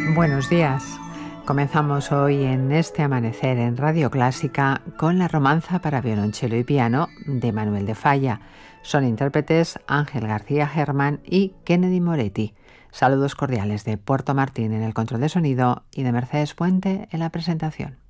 Buenos días. Comenzamos hoy en este amanecer en Radio Clásica con la romanza para violonchelo y piano de Manuel de Falla. Son intérpretes Ángel García Germán y Kennedy Moretti. Saludos cordiales de Puerto Martín en el control de sonido y de Mercedes Puente en la presentación.